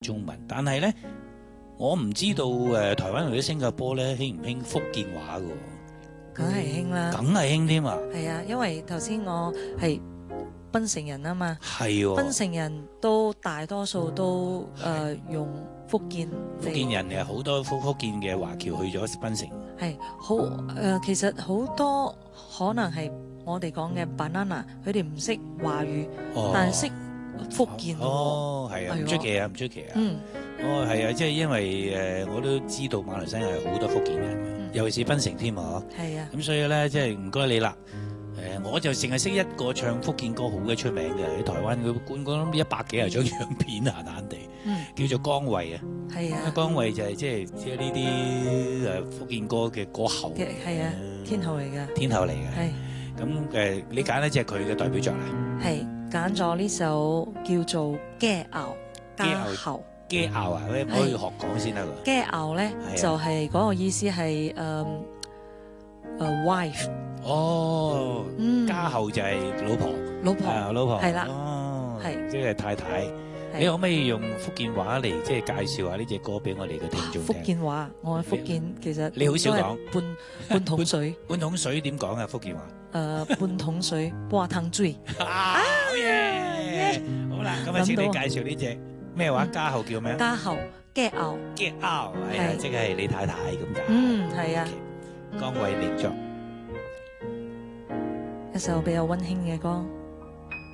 中文，但係咧，我唔知道台灣或者新加坡咧興唔興福建話嘅喎？ 梗係興啦， 梗係興添啊！ 係啊，因為頭先我係檳城人啊嘛， 係喎， 檳城人都大多數都用福建嚟。 福建人嘅好多福建嘅華僑去咗檳城。 係好其實好多可能係我哋講嘅 banana， 佢哋唔識華語，但係識福建喎。 係啊， 係喎唔出奇啊，唔出奇啊。 嗯， 係啊，即係因為我都知道馬來西亞係好多福建人嘅，尤其是檳城添啊。 係啊， 咁所以咧，即係唔該你啦。我就淨係識一個唱福建歌好嘅出名嘅，喺台灣佢冠軍100幾廿張樣片啊，閒閒地，叫做江蕙啊。 係啊， 江蕙就係即係呢啲福建歌嘅歌后嚟嘅， 係啊，天后嚟㗎， 天后嚟嘅。 係咁你揀一隻佢嘅代表作嚟？ 係揀咗呢首叫做《家後》，家後。 家後啊，可以學講先得喎。 家後咧就係嗰個意思係wife。 哦，家後就係老婆，老婆係啦， 係即係太太。你可唔可以用福建話嚟即係介紹下呢隻歌俾我哋嘅聽眾聽？ 福建話，我喺福建其實你好少講半桶水。 半桶水點講啊？福建話？ 半桶水，半桶水。 好嘢！好啦，咁啊，請你介紹呢隻咩話？家後叫咩？ 家後，家後， 家後係啊，即係你太太咁解。 係啊。 江蕙名作， 一首比較溫馨嘅歌。